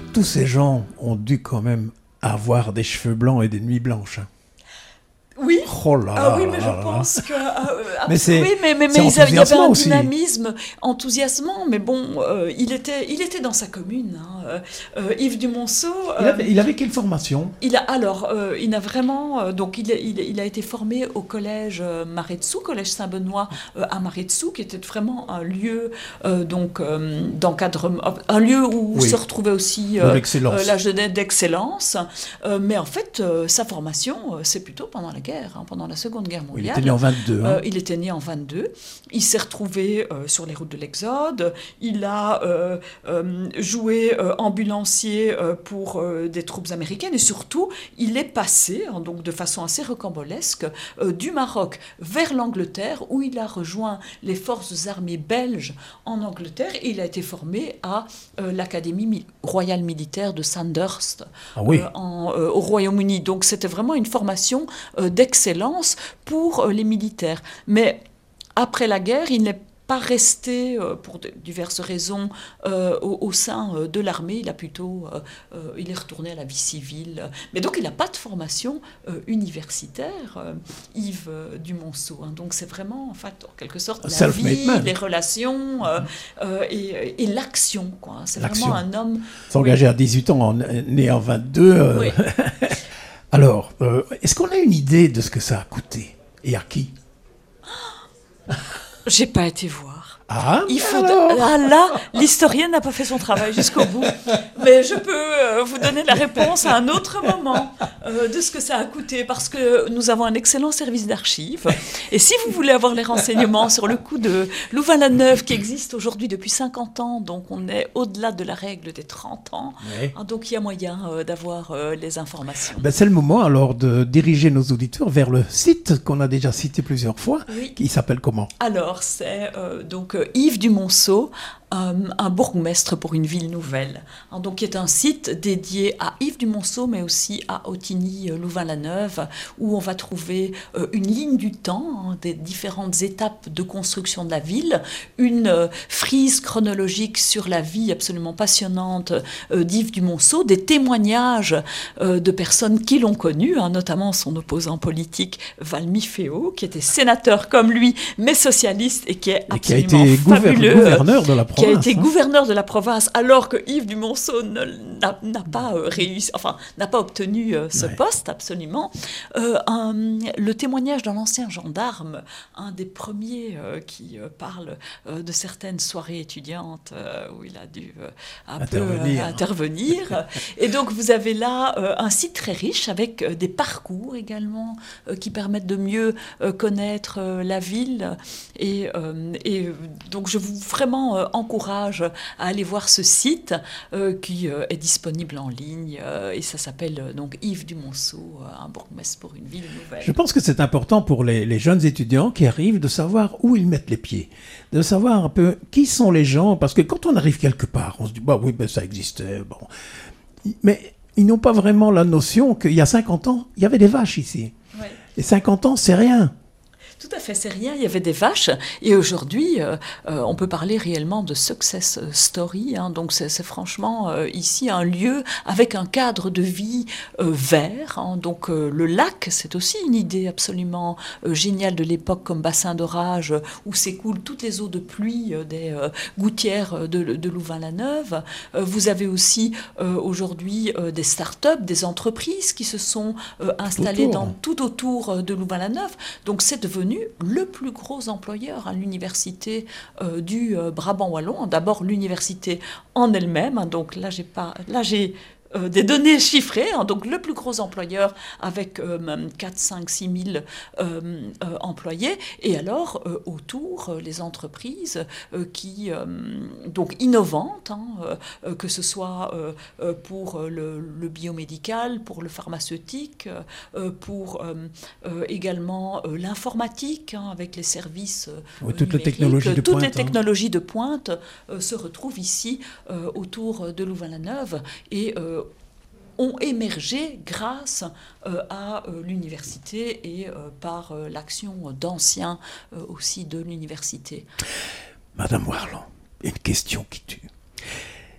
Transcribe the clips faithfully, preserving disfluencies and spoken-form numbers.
tous ces gens ont dû quand même avoir des cheveux blancs et des nuits blanches. Oui. Oh là ah oui, mais là je là. pense que euh, mais c'est, oui, mais, mais, mais il y avait un dynamisme enthousiasmant. Mais bon, euh, il était, il était dans sa commune. Hein. Euh, Yves du Monceau. Euh, il, avait, il avait quelle formation? Il a alors, euh, il a vraiment, euh, donc il, il, il a été formé au collège euh, Maretsu, collège Saint-Benoît euh, à Maretsu, qui était vraiment un lieu euh, donc euh, d'encadrement, un lieu où oui. se retrouvait aussi euh, euh, la jeunesse d'excellence. Euh, mais en fait, euh, sa formation, euh, c'est plutôt pendant la guerre. Hein, pendant la Seconde Guerre mondiale. Il était né en vingt-deux. Hein. Euh, il était né en vingt-deux. Il s'est retrouvé euh, sur les routes de l'Exode. Il a euh, euh, joué euh, ambulancier euh, pour euh, des troupes américaines et surtout, il est passé, hein, donc de façon assez rocambolesque, euh, du Maroc vers l'Angleterre où il a rejoint les forces armées belges en Angleterre et il a été formé à euh, l'Académie mi- royale militaire de Sandhurst ah oui. euh, en, euh, au Royaume-Uni. Donc c'était vraiment une formation euh, d'excellence pour euh, les militaires. Mais après la guerre, il n'est pas resté, euh, pour de, diverses raisons, euh, au, au sein euh, de l'armée. Il a plutôt, euh, euh, il est retourné à la vie civile. Mais donc, il n'a pas de formation euh, universitaire, euh, Yves euh, du Monceau. Hein. Donc, c'est vraiment, en fait, en quelque sorte, la vie, man. les relations euh, euh, et, et l'action. Quoi. C'est l'action. Vraiment un homme... S'engager oui. à dix-huit ans, né en vingt-deux... Euh... Oui. Alors, euh, est-ce qu'on a une idée de ce que ça a coûté et à qui? J'ai pas été voir. Ah, il faut alors de... ah, là, l'historienne n'a pas fait son travail jusqu'au bout. Mais je peux euh, vous donner la réponse à un autre moment euh, de ce que ça a coûté, parce que nous avons un excellent service d'archives. Et si vous voulez avoir les renseignements sur le coût de Louvain-la-Neuve, qui existe aujourd'hui depuis cinquante ans, donc on est au-delà de la règle des trente ans, oui. hein, donc il y a moyen euh, d'avoir euh, les informations. Ben, c'est le moment alors de diriger nos auditeurs vers le site qu'on a déjà cité plusieurs fois, oui. qui s'appelle comment? Alors, c'est euh, donc Yves du Monceau, euh, un bourgmestre pour une ville nouvelle. Hein, donc, qui est un site dédié à Yves du Monceau, mais aussi à Ottigny-Louvain-la-Neuve, où on va trouver euh, une ligne du temps, hein, des différentes étapes de construction de la ville, une euh, frise chronologique sur la vie absolument passionnante euh, d'Yves du Monceau, des témoignages euh, de personnes qui l'ont connu, hein, notamment son opposant politique Valmy Féot, qui était sénateur comme lui, mais socialiste et qui est et absolument qui a été fabuleux, gouverneur de la province, qui a été hein. gouverneur de la province, alors que Yves du Monceau ne, n'a, n'a pas euh, réussi, enfin n'a pas obtenu euh, ce ouais. poste absolument. Euh, un, le témoignage d'un ancien gendarme, un des premiers euh, qui euh, parle euh, de certaines soirées étudiantes euh, où il a dû euh, un intervenir. peu euh, intervenir. Et donc vous avez là euh, un site très riche avec euh, des parcours également euh, qui permettent de mieux euh, connaître euh, la ville. Et, euh, et donc je vous vraiment euh, encourage à aller voir ce site euh, qui euh, est disponible en ligne euh, et ça s'appelle euh, donc Yves du Monceau, euh, un bourgmestre pour une ville nouvelle. Je pense que c'est important pour les, les jeunes étudiants qui arrivent de savoir où ils mettent les pieds, de savoir un peu qui sont les gens, parce que quand on arrive quelque part, on se dit bah oui ben ça existait, bon, mais ils n'ont pas vraiment la notion qu'il y a cinquante ans, il y avait des vaches ici. Ouais. Et cinquante ans, c'est rien. Tout à fait, c'est rien, il y avait des vaches, et aujourd'hui, euh, euh, on peut parler réellement de success story, hein, donc c'est, c'est franchement euh, ici un lieu avec un cadre de vie euh, vert, hein, donc euh, le lac, c'est aussi une idée absolument euh, géniale de l'époque comme bassin d'orage, euh, où s'écoulent toutes les eaux de pluie euh, des euh, gouttières de, de Louvain-la-Neuve. Euh, vous avez aussi euh, aujourd'hui euh, des start-up, des entreprises qui se sont euh, installées tout autour. Dans, tout autour de Louvain-la-Neuve, donc c'est devenu le plus gros employeur à l'université euh, du euh, Brabant wallon. D'abord l'université en elle-même, hein, donc là j'ai pas, là j'ai Euh, des données chiffrées, hein, donc le plus gros employeur avec euh, même quatre, cinq, six mille euh, euh, employés, et alors euh, autour euh, les entreprises euh, qui, euh, donc innovantes, hein, euh, que ce soit euh, euh, pour le, le biomédical, pour le pharmaceutique, euh, pour euh, euh, également euh, l'informatique, hein, avec les services euh, oui, toutes les technologies de toutes pointe, les technologies hein. de pointe euh, se retrouvent ici euh, autour de Louvain-la-Neuve et euh, ont émergé grâce euh, à euh, l'université et euh, par euh, l'action d'anciens euh, aussi de l'université. Madame Warland, une question qui tue. On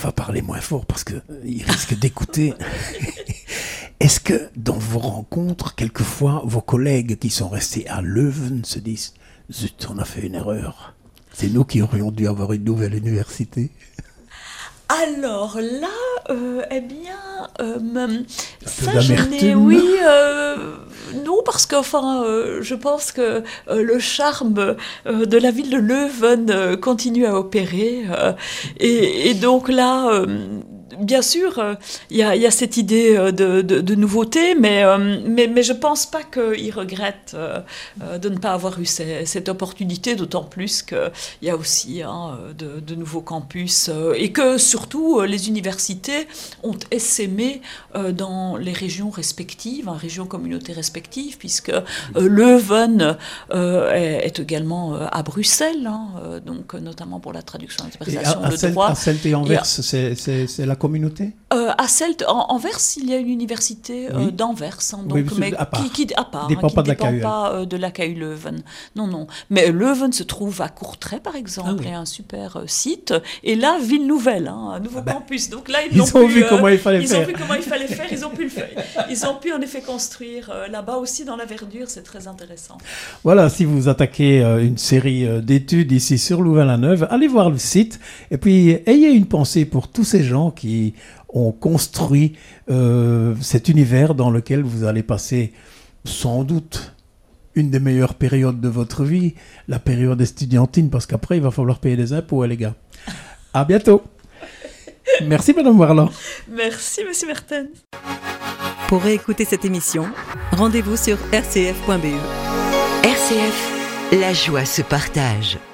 va parler moins fort parce qu'il risque d'écouter. Est-ce que dans vos rencontres, quelquefois, vos collègues qui sont restés à Leuven se disent « Zut, on a fait une erreur. C'est nous qui aurions dû avoir une nouvelle université ». Alors là, euh, eh bien, euh, ça je n'ai, oui, euh, non, parce que, enfin, euh, je pense que euh, le charme euh, de la ville de Leuven euh, continue à opérer, euh, et, et donc là, euh, bien sûr, il euh, y, y a cette idée euh, de, de, de nouveauté, mais, euh, mais, mais je ne pense pas qu'ils regrettent euh, euh, de ne pas avoir eu ces, cette opportunité, d'autant plus qu'il y a aussi hein, de, de nouveaux campus, euh, et que surtout euh, les universités ont essaimé euh, dans les régions respectives, hein, régions communautés respectives, puisque euh, Leuven euh, est, est également euh, à Bruxelles, hein, euh, donc notamment pour la traduction et l'interprétation de droit. Hasselt et Anvers, a... c'est, c'est, c'est la communauté euh, À Hasselt, en Anvers, il y a une université euh, oui. d'Anvers, hein, donc, oui, mais à part. qui, qui à part, dépend hein, qui pas ne de dépend la pas euh, de l'A K U Leuven. Non, non. Mais Leuven se trouve à Courtrai, par exemple, ah, oui. et un super euh, site. Et là, Ville Nouvelle, hein, un nouveau ah, ben, campus. Donc là, ils, ils ont pu, vu euh, comment il fallait ils faire. Ils ont vu comment il fallait faire. Ils ont pu le faire. Ils ont pu en effet construire euh, là-bas aussi dans la verdure. C'est très intéressant. Voilà, si vous attaquez euh, une série euh, d'études ici sur Louvain-la-Neuve, allez voir le site et puis ayez une pensée pour tous ces gens qui ont construit euh, cet univers dans lequel vous allez passer sans doute une des meilleures périodes de votre vie, la période estudiantine, parce qu'après, il va falloir payer des impôts, hein, les gars. À bientôt. Merci, Madame Warland. Merci, Monsieur Mertens. Pour réécouter cette émission, rendez-vous sur r c f point b e. R C F, la joie se partage.